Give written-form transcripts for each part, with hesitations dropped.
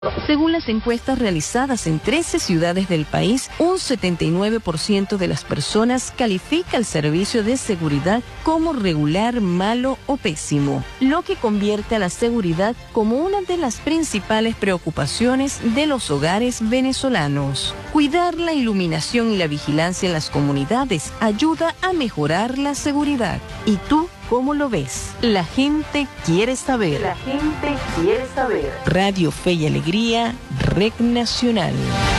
Según las encuestas realizadas en 13 ciudades del país, un 79% de las personas califica el servicio de seguridad como regular, malo o pésimo, lo que convierte a la seguridad como una de las principales preocupaciones de los hogares venezolanos. Cuidar la iluminación y la vigilancia en las comunidades ayuda a mejorar la seguridad. ¿Y tú? ¿Cómo lo ves? La gente quiere saber. La gente quiere saber. Radio Fe y Alegría, Red Nacional.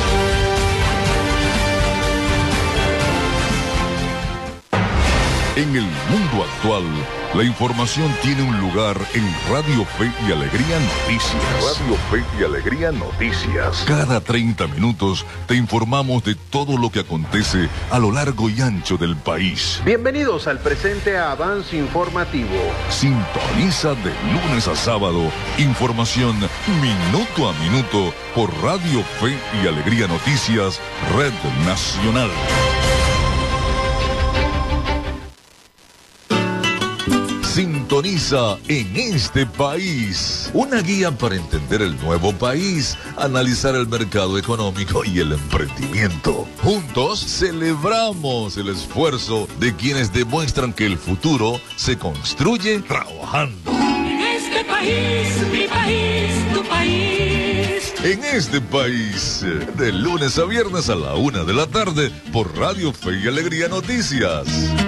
En el mundo actual, la información tiene un lugar en Radio Fe y Alegría Noticias. Radio Fe y Alegría Noticias. Cada 30 minutos te informamos de todo lo que acontece a lo largo y ancho del país. Bienvenidos al presente avance informativo. Sintoniza de lunes a sábado información minuto a minuto por Radio Fe y Alegría Noticias, Red Nacional. Sintoniza En este País, una guía para entender el nuevo país, analizar el mercado económico y el emprendimiento. Juntos celebramos el esfuerzo de quienes demuestran que el futuro se construye trabajando. En este país, mi país, tu país. En este país, de lunes a viernes a la 1 de la tarde por Radio Fe y Alegría Noticias.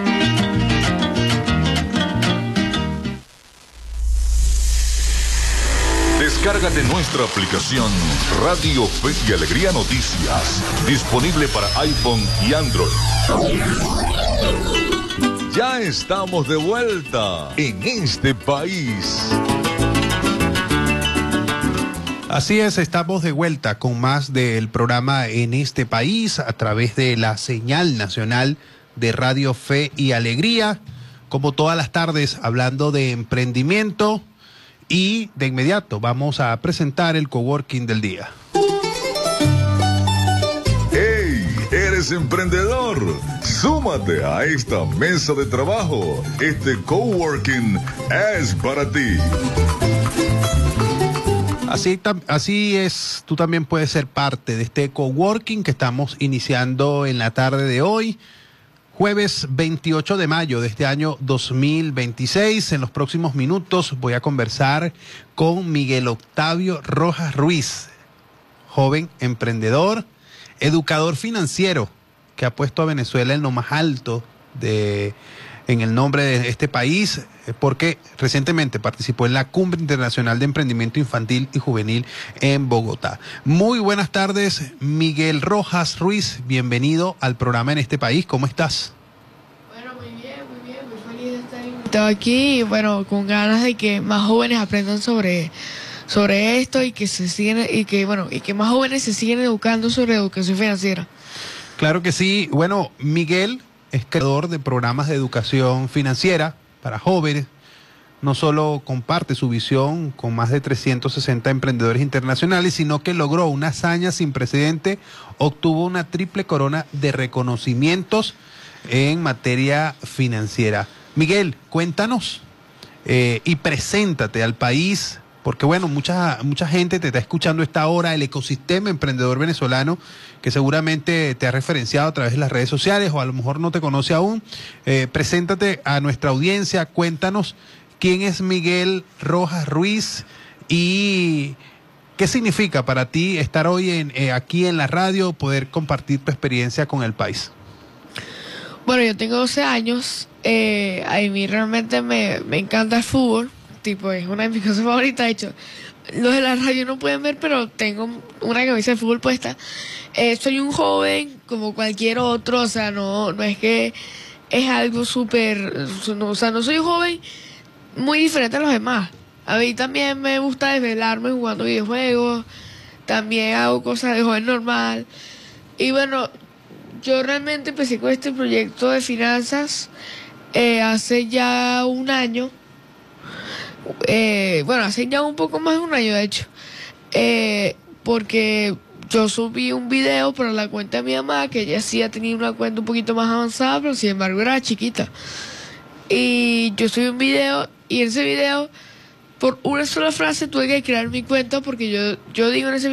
Descárgate nuestra aplicación Radio Fe y Alegría Noticias, disponible para iPhone y Android. Ya estamos de vuelta en este país. Así es, estamos de vuelta con más del programa En este país a través de la señal nacional de Radio Fe y Alegría, como todas las tardes hablando de emprendimiento. Y de inmediato vamos a presentar el coworking del día. ¡Hey! ¿Eres emprendedor? Súmate a esta mesa de trabajo. Este coworking es para ti. Así es, tú también puedes ser parte de este coworking que estamos iniciando en la tarde de hoy. Jueves 28 de mayo de este año 2026. En los próximos minutos voy a conversar con Miguel Octavio Rojas Ruiz, joven emprendedor, educador financiero, que ha puesto a Venezuela en lo más alto en el nombre de este país, porque recientemente participó en la Cumbre Internacional de Emprendimiento Infantil y Juvenil en Bogotá. Muy buenas tardes, Miguel Rojas Ruiz, bienvenido al programa En este país, ¿cómo estás? Bueno, muy feliz de estar invitado aquí, bueno, con ganas de que más jóvenes aprendan sobre esto y que más jóvenes se sigan educando sobre educación financiera. Claro que sí. Bueno, Miguel es creador de programas de educación financiera para jóvenes. No solo comparte su visión con más de 360 emprendedores internacionales, sino que logró una hazaña sin precedente, obtuvo una triple corona de reconocimientos en materia financiera. Miguel, cuéntanos y preséntate al país, porque bueno, mucha gente te está escuchando a esta hora, el ecosistema emprendedor venezolano, que seguramente te ha referenciado a través de las redes sociales o a lo mejor no te conoce aún. Preséntate a nuestra audiencia, cuéntanos quién es Miguel Rojas Ruiz y qué significa para ti estar hoy aquí en la radio, poder compartir tu experiencia con el país. Bueno, yo tengo 12 años, a mí realmente me encanta el fútbol, es una de mis cosas favoritas. De hecho, los de la radio no pueden ver, pero tengo una camisa de fútbol puesta. Soy un joven como cualquier otro, o sea, no es que es algo súper, no soy un joven muy diferente a los demás. A mí también me gusta desvelarme jugando videojuegos, también hago cosas de joven normal. Y bueno, yo realmente empecé con este proyecto de finanzas hace ya un año. Hace ya un poco más de un año, de hecho, porque yo subí un video para la cuenta de mi mamá, que ella sí ha tenido una cuenta un poquito más avanzada, pero sin embargo era chiquita. Y yo subí un video, y en ese video por una sola frase tuve que crear mi cuenta porque yo digo en ese